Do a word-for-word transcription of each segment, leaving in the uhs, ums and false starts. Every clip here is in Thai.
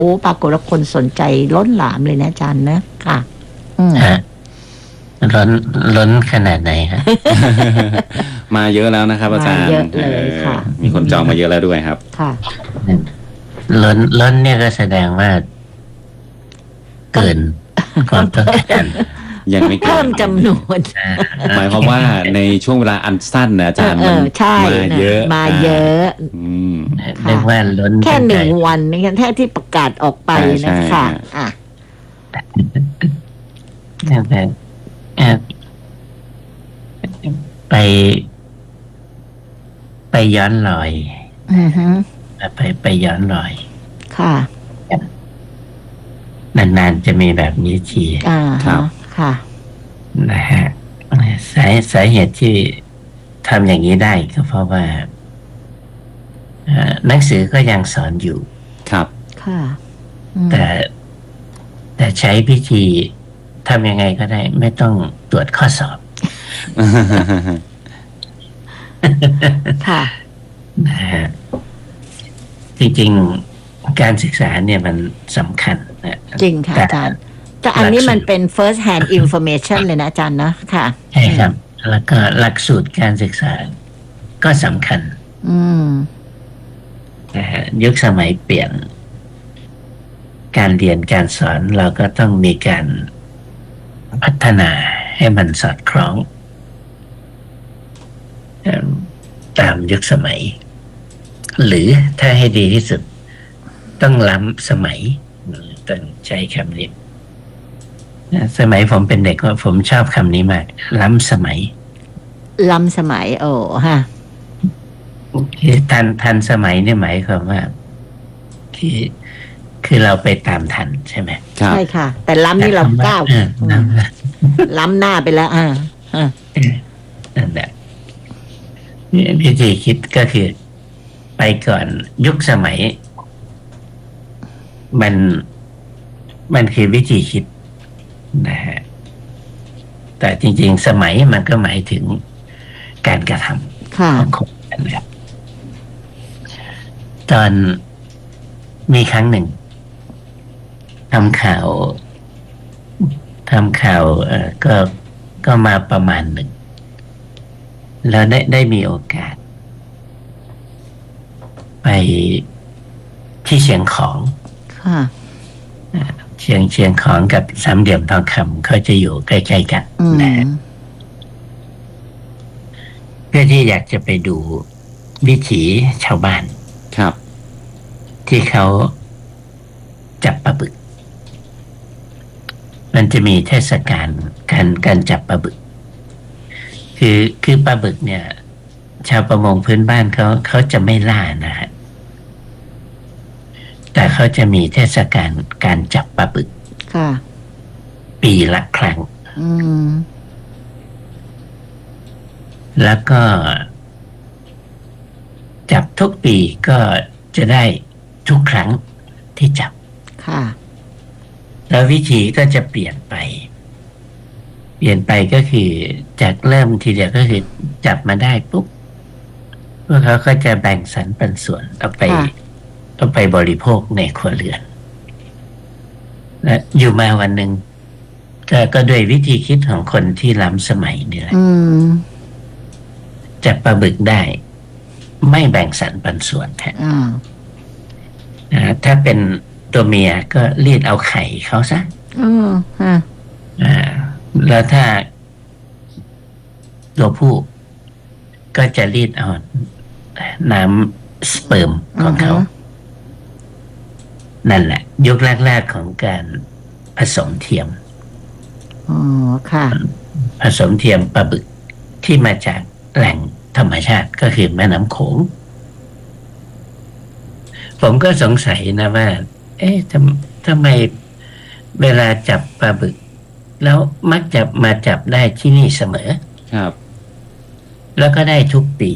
โอ้ปรากฏว่าคนสนใจล้นหลามเลยนะอาจารย์นะค่ะอืมฮะล้นล้นขนาดไหนฮะมาเยอะแล้วนะครับอาจารย์มาเยอะเลยค่ะออมีคนจองมาเยอะแล้วด้วยครับค่ะล้นล้นเนี่ยก็แสดงว่า เกินความต้องการยังไม่เกินเพิ่มจำนวนอ่าหมายความว่าในช่วงเวลาอันสั้นนะอาจารย์เอมันอใช่มาเยอะมาเยอะอืมเรียกว่าล้นแค่หนึ่งตั้แต่วันนี่แค่ที่ประกาศออกไปใช่นะใช่คะฮะอ่ะตั้งแต่เอ่อไป ไปย้อนรอยอือฮึไปไปย้อนรอยค่ะนานๆจะมีแบบนี้ทีอ่าครัฮะบค่ะนะฮะสาสาเหตุที่ทำอย่างนี้ได้ก็เพราะว่าเอ่อหนังสือก็ยังสอนอยู่ครับค่ะอืมแต่แต่ใช้พิธีทำยังไงก็ได้ ไม่ต้องตรวจข้อสอบค่ะนะฮะจริงๆการศึกษาเนี่ยมันสำคัญนะจริงค่ะแต่อาจารย์ แต่อันนี้มันเป็น first hand information เลยนะอาจารย์นะค่ะใช่ครับ แล้วก็หลักสูตรการศึกษาก็สำคัญอืมนะฮะยุคสมัยเปลี่ยน การเรียนการสอนเราก็ต้องมีการพัฒนาให้มันสอดคล้องเอิ่มตามยุคสมัย หรือถ้าให้ดีที่สุด ต้องล้ำสมัยต้องใช้คำนี้นะสมัยผมเป็นเด็กว่าผมชอบคำนี้มาก ล้ำสมัยล้ำสมัย โอ้ฮะคือทันทันสมัยเนี่ยหมายความว่าคือคือเราไปตามทันใช่ไหมครับใช่ค่ะ แต่ล้ำนี่เราก้าวเออล้ำล้ำหน้าไปแล้ว อ่าอ่านั่นแหละวิธีคิดก็คือ ไปก่อนยุคสมัย มันมันคือวิธีคิดนะฮะแต่จริงๆ สมัยมันก็หมายถึงการกระทำค่ะของคนนั่นแหละตอนมีครั้งหนึ่งทำข่าวทำข่าวเอ่อก็ก็มาประมาณหนึ่ง แล้วได้ได้มีโอกาส ไปที่เชียงของค่ะเชียงเชียงของกับสามเหลี่ยมทองคำเขาจะอยู่ใกล้ๆกันอืมนะฮะเพื่อที่อยากจะไปดูวิถีชาวบ้านครับที่เขาจับปลาบึก มันจะมีเทศกาลการการจับปลาบึก คือคือปลาบึกเนี่ย ชาวประมงพื้นบ้านเขาเขาจะไม่ล่านะฮะแต่เขาจะมีเทศกาลการจับปลาบึกค่ะปีละครั้งอืมแล้วก็จับทุกปีก็จะได้ทุกครั้งที่จับค่ะแล้ววิธีก็จะเปลี่ยนไป เปลี่ยนไปก็คือจากเริ่มทีเดียวก็คือจับมาได้ปุ๊บพวกเขาก็จะแบ่งสรรปันส่วนเอาไปค่ะเอาไปบริโภคในครัวเรือน และอยู่มาวันหนึ่งก็ก็ด้วยวิธีคิดของคนที่ล้ำสมัยนี่แหละอืมจับปลาบึกได้ ไม่แบ่งสรรปันส่วนฮะอ่านะถ้าเป็นตัวเมียก็รีดเอาไข่เขาซะอืมฮะอ่าแล้วถ้าตัวผู้ก็จะรีดเอาน้ำสเปิร์มของเขา นั่นแหละ ยุคแรกๆของการผสมเทียมอ๋อ ค่ะผสมเทียมปลาบึกที่มาจากแหล่งธรรมชาติก็คือแม่น้ำโขง ผมก็สงสัยนะว่า เอ๊ะทำทำไมเวลาจับปลาบึก แล้วมักจะมาจับได้ที่นี่เสมอครับแล้วก็ได้ทุกปี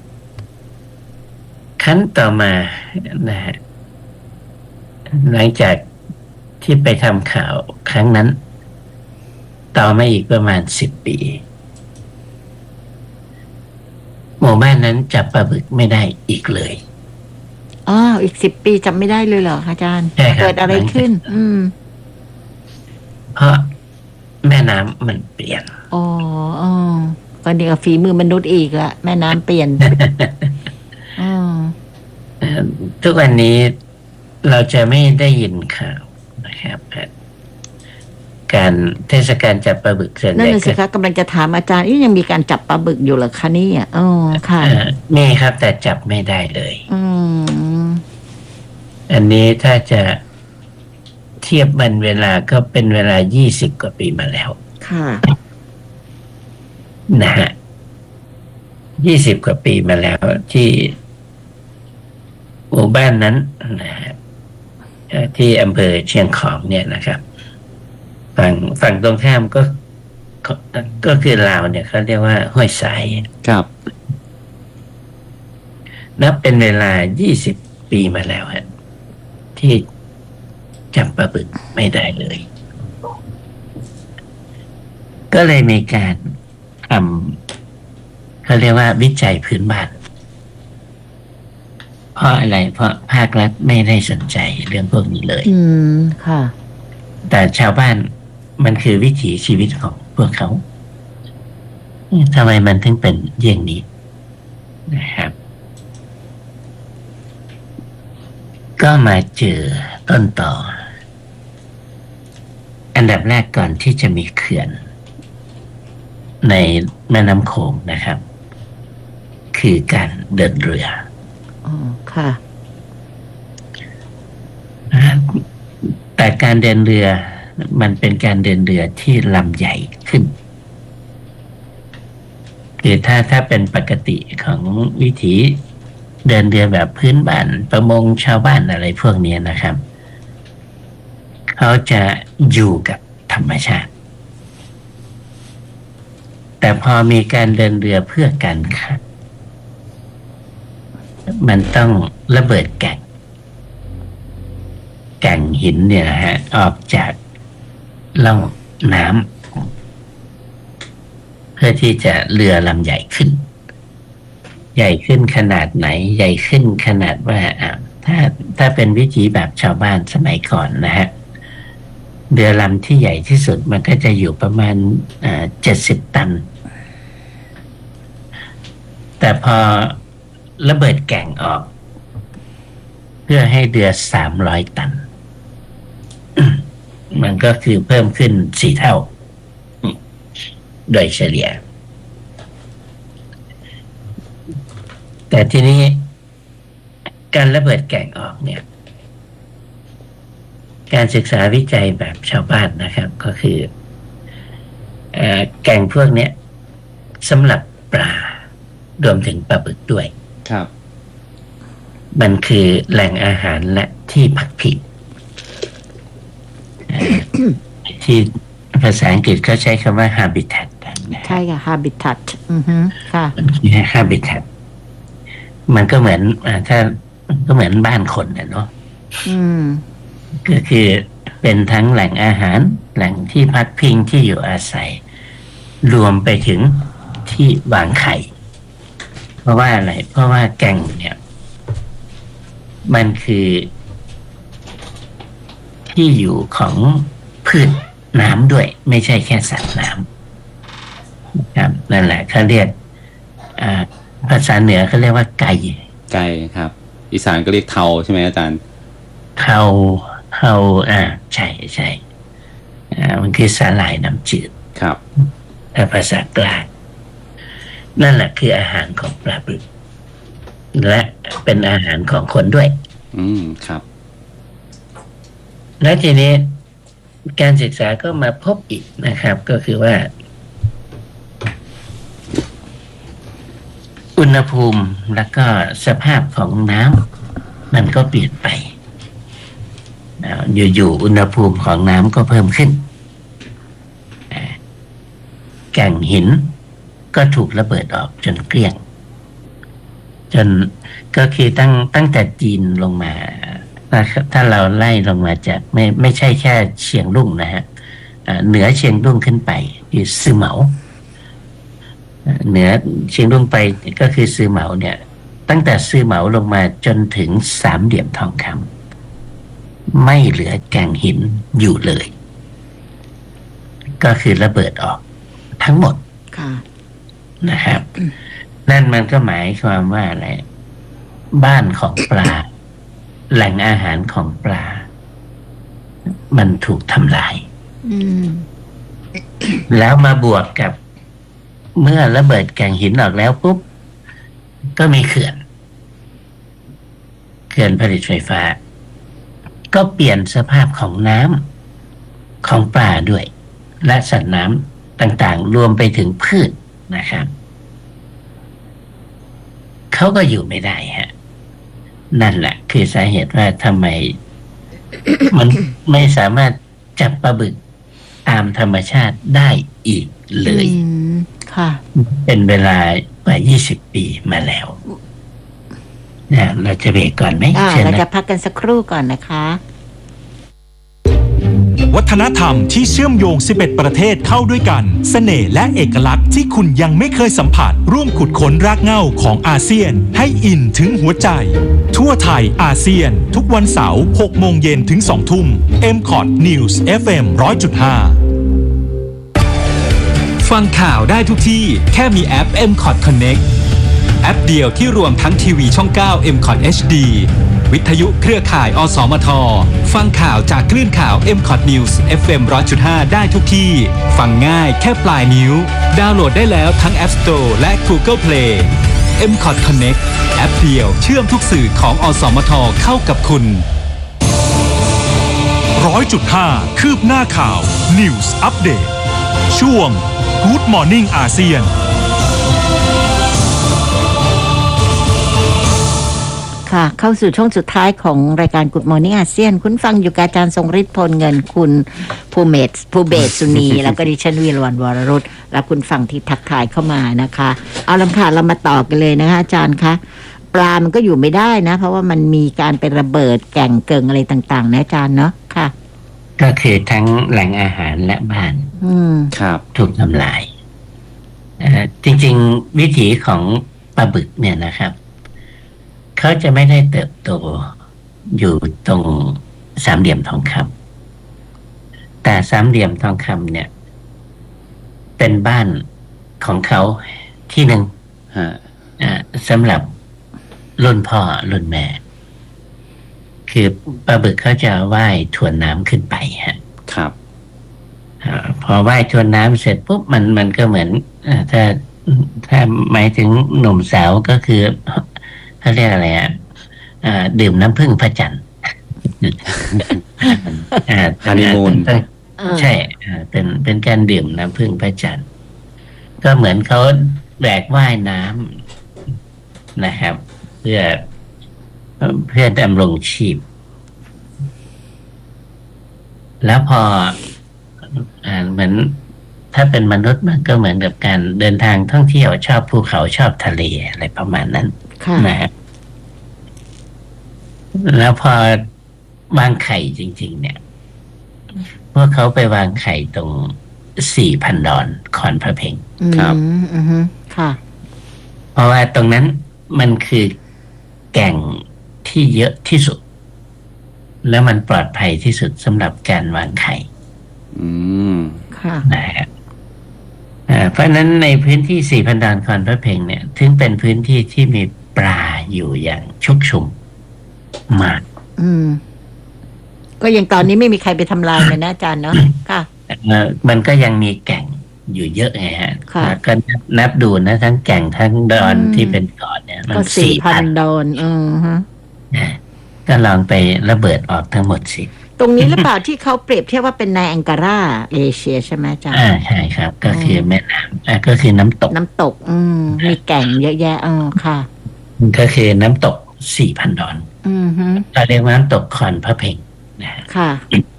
ครั้นต่อมานะฮะหลังจากที่ไปทำข่าวครั้งนั้น ต่อมาอีกประมาณสิบปี หมู่บ้านนั้นจับปลาบึกไม่ได้อีกเลยอ๋ออีกสิบปีจำไม่ได้เลยเหรอคะอาจารย์ใช่ครับเกิดอะไรขึ้น อืมเพราะแม่น้ำมันเปลี่ยนอ๋ออ๋อก็เดียวฝีมือมนุษย์อีกละแม่น้ำเปลี่ยนอ๋อเอ่อทุกวันนี้เราจะไม่ได้ยินข่าวนะครับ การเทศกาลจับปลาบึกส่วนนั่ใหนญ่น่ะสิคะกำลังจะถามอาจารย์ยังมีการจับปลาบึกอยู่เหรอคะเนี่ยอ๋อค่ะเอ่อมีครับแต่จับไม่ได้เลยอืมอันนี้ถ้าจะเทียบมันเวลาก็เป็นเวลายี่สิบกว่าปีมาแล้วค่ะนะฮะยี่สิบกว่าปีมาแล้วที่หมู่บ้านนั้นนะฮะเอ่อที่อำเภอเชียงของเนี่ยนะครับฝั่งฝั่งตรงข้ามก็ก็ก็คือลาวเนี่ยเขาเรียกว่าห้วยทรายครับนับเป็นเวลายี่สิบปีมาแล้วฮะที่จับปลาบึกไม่ได้เลย ก็เลยมีการทำเขาเรียกว่าวิจัยพื้นบ้าน เพราะอะไร เพราะภาครัฐไม่ได้สนใจเรื่องพวกนี้เลยอืมค่ะแต่ชาวบ้านมันคือวิถีชีวิตของพวกเขาทำไมมันถึงเป็นอย่างนี้นะครับ ก็มาเจอต้นต่อ อันดับแรกก่อนที่จะมีเขื่อน ในแม่น้ำโขงนะครับ คือการเดินเรืออ๋อค่ะแต่การเดินเรือมันเป็นการเดินเรือที่ลำใหญ่ขึ้น คือถ้าถ้าเป็นปกติของวิถีเดินเรือแบบพื้นบ้านประมงชาวบ้านอะไรพวกนี้นะครับ เขาจะอยู่กับธรรมชาติ แต่พอมีการเดินเรือเพื่อการค้ามันต้องระเบิดแก่งแก่งหินเนี่ยนะฮะออกจากล่องน้ำเพื่อที่จะเรือลำใหญ่ขึ้น ใหญ่ขึ้นขนาดไหน ใหญ่ขึ้นขนาดว่าอ่ะถ้าถ้าเป็นวิถีแบบชาวบ้านสมัยก่อนนะฮะเรือลำที่ใหญ่ที่สุดมันก็จะอยู่ประมาณเจ็ดสิบตัน แต่พอระเบิดแก่งออก เพื่อให้เรือสามร้อยตัน มันก็คือเพิ่มขึ้นสี่เท่า โดยเฉลี่ย แต่ทีนี้การระเบิดแก่งออกเนี่ย การศึกษาวิจัยแบบชาวบ้านนะครับ ก็คือเอ่อแก่งพวกเนี้ยสำหรับปลารวมถึงปลาบึกด้วยครับมันคือแหล่งอาหารและที่พักพิงเอ่อ ที่ภาษาอังกฤษเขาใช้คำว่า habitat นะใช่ค่ะ habitat อือฮึค่ะมันคือ habitat มันก็เหมือนอ่าถ้าก็เหมือนบ้านคนนะเนาะอืมก็คือเป็นทั้งแหล่งอาหาร แหล่งที่พักพิงที่อยู่อาศัย รวมไปถึงที่วางไข่ เพราะว่าอะไร เพราะว่าแก่งเนี่ย มันคือที่อยู่ของพืชน้ำด้วย ไม่ใช่แค่สัตว์น้ำนะครับนั่นแหละเขาเรียกอ่าภาษาเหนือเขาเรียกว่าไก่ไก่ครับ อีสานก็เรียกเทาใช่ไหมอาจารย์เทาเทาอ่าใช่ใช่อ่ามันคือสาหร่ายน้ำจืดครับแต่ภาษากลางนั่นแหละคืออาหารของปลาบึก และเป็นอาหารของคนด้วยอืมครับและทีนี้การศึกษาก็มาพบอีกนะครับ ก็คือว่า อุณหภูมิแล้วก็สภาพของน้ำมันก็เปลี่ยนไปอ่าอยู่ๆอุณหภูมิของน้ำก็เพิ่มขึ้นอ่าแก่งหินก็ถูกระเบิดออกจนเกลี้ยง จนก็คือตั้งตั้งแต่จีนลงมา ถ้าถ้าเราไล่ลงมาจากไม่ไม่ใช่แค่เชียงรุ่งนะฮะอ่าเหนือเชียงรุ่งขึ้นไปคือซือเหมาอ่าเหนือเชียงรุ่งไปก็คือซือเหมาเนี่ยตั้งแต่ซื้อเหมาลงมาจนถึงสามเหลี่ยมทองคำไม่เหลือแก่งหินอยู่เลย ก็คือระเบิดออกทั้งหมดค่ะนะครับ นั่นมันก็หมายความว่าอะไรบ้านของปลา แหล่งอาหารของปลา มันถูกทำลายอืมแล้วมาบวกกับเมื่อระเบิดแก่งหินออกแล้วปุ๊บก็มีเขื่อนเขื่อนผลิตไฟฟ้า ก็เปลี่ยนสภาพของน้ำของปลาด้วย และสัตว์น้ำต่างๆรวมไปถึงพืชนะครับเขาก็อยู่ไม่ได้ฮะนั่นแหละคือสาเหตุว่าทำไม มันไม่สามารถจับปลาบึกตามธรรมชาติได้อีกเลยอืม ค่ะเป็นเวลากว่ายี่สิบปีมาแล้วนะเราจะเบรกก่อนไหมอ่าเชิญเราจะนะพักกันสักครู่ก่อนนะคะวัฒนธรรมที่เชื่อมโยง สิบเอ็ด ประเทศเข้าด้วยกัน เสน่ห์และเอกลักษณ์ที่คุณยังไม่เคยสัมผัส ร่วมขุดค้นรากเหง้าของอาเซียน ให้อินถึงหัวใจ ทั่วไทยอาเซียน ทุกวันเสาร์ หกโมงเย็นถึง สองทุ่ม เอ็ม คอท News เอฟ เอ็ม หนึ่งร้อยจุดห้า ฟังข่าวได้ทุกที่แค่มีแอป เอ็ม คอท Connect แอปเดียวที่รวมทั้งทีวีช่อง เก้า เอ็ม คอท เอช ดี วิทยุเครือข่าย อสมท ฟังข่าวจากคลื่นข่าว เอ็ม คอท News เอฟ เอ็ม หนึ่งร้อยจุดห้า ได้ทุกที่ ฟังง่ายแค่ปลายนิ้ว ดาวน์โหลดได้แล้วทั้ง App Store และ Google Play เอ็ม คอท Connect แอปเดียวเชื่อมทุกสื่อของ อสมท เข้ากับคุณ หนึ่งร้อยจุดห้า คืบหน้าข่าว News Update ช่วง Good Morning อาเซียนค่ะ เข้าสู่ช่วงสุดท้ายของรายการ Good Morning อาเซียน คุณฟังอยู่กับอาจารย์ทรงฤทธิ์พลเงินคุณภูเมศภูเบศสุนี แล้วก็ดิฉันวีรวรรณวรรุตและคุณฟังที่ทักทายเข้ามานะคะ เอาลำค่ะเรามาต่อกันเลยนะคะอาจารย์คะปลามันก็อยู่ไม่ได้นะ เพราะว่ามันมีการเป็นระเบิดแก่งเกิงอะไรต่างๆนะอาจารย์เนาะค่ะก็คือทั้งแหล่งอาหารและบ้านอืมครับถูกทำลายเอ่อจริงๆวิถีของปลาบึกเนี่ยนะครับเขาจะไม่ได้เติบโตอยู่ตรงสามเหลี่ยมทองคำแต่สามเหลี่ยมทองคำเนี่ย เป็นบ้านของเขาที่หนึ่งฮะอ่าสำหรับรุ่นพ่อรุ่นแม่ คือปลาบึกเขาจะว่ายทวนน้ำขึ้นไปฮะครับอ่าพอว่ายทวนน้ำเสร็จปุ๊บมันมันก็เหมือนอ่าถ้าถ้าหมายถึงหนุ่มสาวก็คือเขาเรียกอะไรอ่ะอ่าดื่มน้ำผึ้งพระจันทร์อ่าฮันนีมูนต้องเออใช่อ่าเป็นเป็นการดื่มน้ำผึ้งพระจันทร์ก็เหมือนเขาแบกว่ายน้ำนะครับ เพื่อเพื่อดำรงชีพ แล้วพออ่าเหมือนถ้าเป็นมนุษย์มันก็เหมือนกับการเดินทางท่องเที่ยวชอบภูเขาชอบทะเลอะไรประมาณนั้นค่ะนะครับแล้วพอวางไข่จริง ๆ เนี่ย พวกเขาไปวางไข่ตรงสี่พันดอนขอนพระเพ็งอืมครับอือฮึค่ะเพราะว่าตรงนั้นมันคือแก่งที่เยอะที่สุด แล้วมันปลอดภัยที่สุดสำหรับการวางไข่อืมค่ะนะครับอ่าเพราะฉะนั้นในพื้นที่สี่พันดอนขอนพระเพ็งเนี่ยถึงเป็นพื้นที่ที่มีปลาอยู่อย่างชุกชุมมากอืม ก็ยังตอนนี้ไม่มีใครไปทำลายเลยนะอาจารย์เนาะค่ะเอ่อมันก็ยังมีแก่งอยู่เยอะไงฮะค่ะแล้วก็นับนับดูนะทั้งแก่งทั้งดอนอืมที่เป็นเกาะเนี่ยมันก็สี่สี่พัพันนดอนอือฮะก็ลองไประเบิดออกทั้งหมดสิตรงนี้หรือเปล่าที่เขาเปรียบเทียบว่าเป็นในแองการาเอเชียใช่ไหมอาจารย์อ่าใช่ครับ ก็คือแม่น้ำอ่าก็คือน้ำตกน้ำตก อืม มีแก่งเยอะแยะเออค่ะก็คือน้ำตกสี่พันดอนอือฮึเราเรียกว่าน้ำตกคอนพระเพ็งนะฮะค่ะ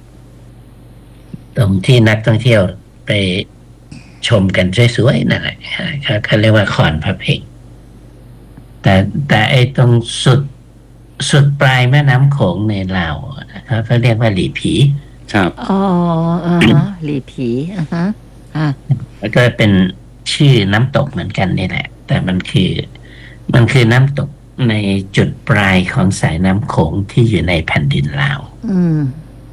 ตรงที่นักท่องเที่ยวไปชมกันสวยๆนั่นแหละเขาเขาเรียกว่าคอนพระเพ็งแต่แต่ไอ้ตรงสุดสุดปลายแม่น้ำโขงในลาวเขาเขาเรียกว่าหลีผีครับอ๋ออ่าฮะหลีผีอ่าฮะอ่าแล้วก็เป็นชื่อน้ำตกเหมือนกันนี่แหละ แต่มันคือ มันคือน้ำตกในจุดปลายของสายน้ำโขงที่อยู่ในแผ่นดินลาวอืม